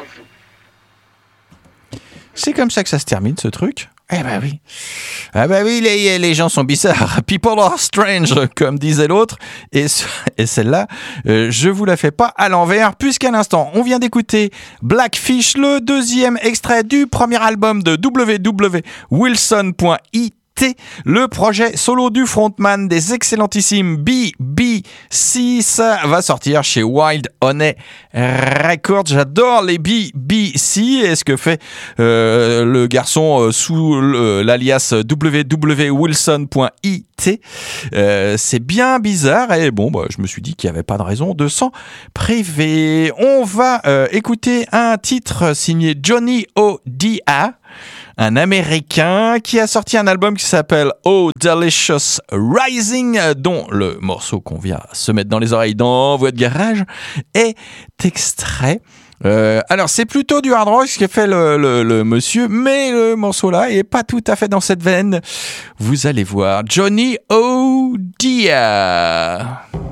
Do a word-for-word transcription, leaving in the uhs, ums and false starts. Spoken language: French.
C'est comme ça que ça se termine, ce truc. Eh ben oui. Ah ben oui, les, les gens sont bizarres. People are strange, comme disait l'autre. Et, ce, et celle-là, euh, je vous la fais pas à l'envers, puisqu'à l'instant, on vient d'écouter Blackfish, le deuxième extrait du premier album de w w w point wilson point i t, le projet solo du frontman des excellentissimes B B C. Ça va sortir chez Wild Honey Records. J'adore les B B C et ce que fait euh, le garçon euh, sous le, l'alias w w w point wilson point i t. Euh, c'est bien bizarre et bon, bah, je me suis dit qu'il n'y avait pas de raison de s'en priver. On va euh, écouter un titre signé Johnny O'Dia, un Américain qui a sorti un album qui s'appelle Oh Delicious Rising, dont le morceau qu'on vient se mettre dans les oreilles dans votre garage est extrait. Euh, alors c'est plutôt du hard rock ce qu'a fait le, le, le monsieur, mais le morceau là est pas tout à fait dans cette veine. Vous allez voir. Johnny O'Dia.